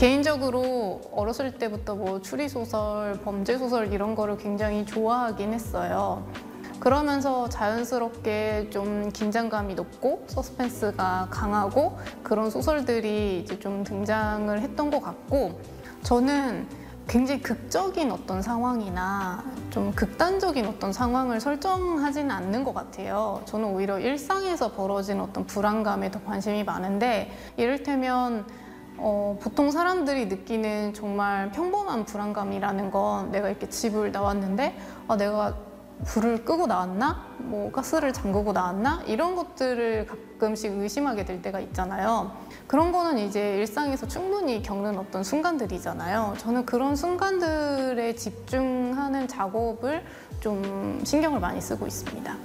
개인적으로 어렸을 때부터 뭐 추리소설, 범죄소설 이런 거를 굉장히 좋아하긴 했어요. 그러면서 자연스럽게 좀 긴장감이 높고 서스펜스가 강하고 그런 소설들이 이제 좀 등장을 했던 것 같고, 저는 굉장히 극적인 어떤 상황이나 좀 극단적인 어떤 상황을 설정하지는 않는 것 같아요. 저는 오히려 일상에서 벌어진 어떤 불안감에 더 관심이 많은데, 이를테면 보통 사람들이 느끼는 정말 평범한 불안감이라는 건 내가 이렇게 집을 나왔는데 내가 불을 끄고 나왔나? 뭐 가스를 잠그고 나왔나? 이런 것들을 가끔씩 의심하게 될 때가 있잖아요. 그런 거는 이제 일상에서 충분히 겪는 어떤 순간들이잖아요. 저는 그런 순간들에 집중하는 작업을 좀 신경을 많이 쓰고 있습니다.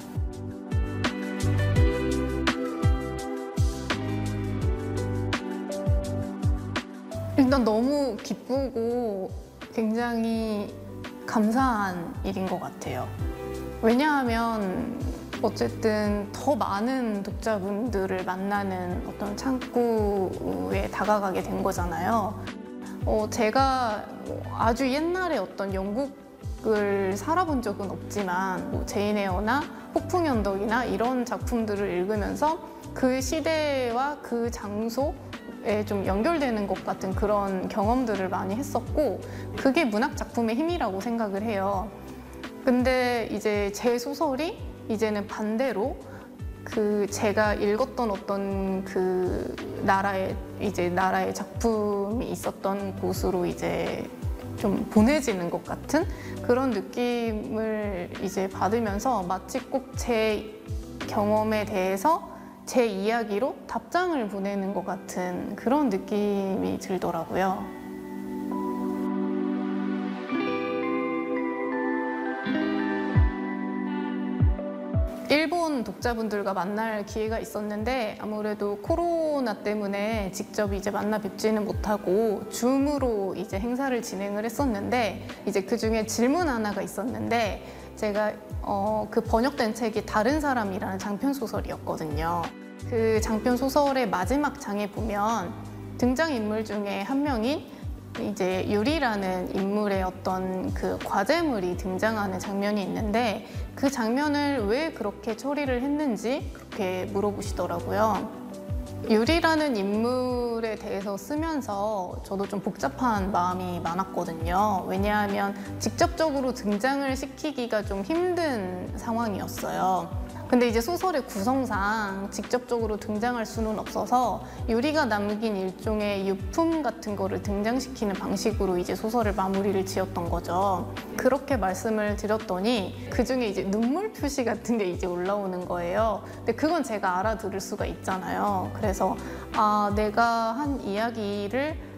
일단 너무 기쁘고 굉장히 감사한 일인 것 같아요. 왜냐하면 어쨌든 더 많은 독자분들을 만나는 어떤 창구에 다가가게 된 거잖아요. 제가 아주 옛날에 어떤 영국을 살아본 적은 없지만 뭐 제인 에어나 폭풍연덕이나 이런 작품들을 읽으면서 그 시대와 그 장소에 좀 연결되는 것 같은 그런 경험들을 많이 했었고, 그게 문학 작품의 힘이라고 생각을 해요. 근데 이제 제 소설이 이제는 반대로 제가 읽었던 어떤 그 나라의 작품이 있었던 곳으로 이제 좀 보내지는 것 같은 그런 느낌을 이제 받으면서 마치 꼭 제 경험에 대해서 제 이야기로 답장을 보내는 것 같은 그런 느낌이 들더라고요. 일본 독자분들과 만날 기회가 있었는데 아무래도 코로나 때문에 직접 이제 만나 뵙지는 못하고 줌으로 이제 행사를 진행을 했었는데, 이제 그 중에 질문 하나가 있었는데, 제가 그 번역된 책이 다른 사람이라는 장편 소설이었거든요. 그 장편 소설의 마지막 장에 보면 등장인물 중에 한 명인 이제 유리라는 인물의 어떤 그 과제물이 등장하는 장면이 있는데, 그 장면을 왜 그렇게 처리를 했는지 그렇게 물어보시더라고요. 유리라는 인물에 대해서 쓰면서 저도 좀 복잡한 마음이 많았거든요. 왜냐하면 직접적으로 등장을 시키기가 좀 힘든 상황이었어요. 근데 이제 소설의 구성상 직접적으로 등장할 수는 없어서 유리가 남긴 일종의 유품 같은 거를 등장시키는 방식으로 이제 소설을 마무리를 지었던 거죠. 그렇게 말씀을 드렸더니 그중에 이제 눈물 표시 같은 게 이제 올라오는 거예요. 근데 그건 제가 알아들을 수가 있잖아요. 그래서 내가 한 이야기를